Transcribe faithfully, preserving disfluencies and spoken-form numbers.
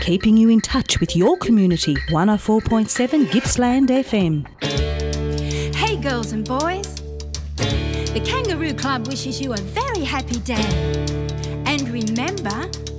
keeping you in touch with your community. one oh four point seven Gippsland F M. Hey girls and boys, the Kangaroo Club wishes you a very happy day. And remember,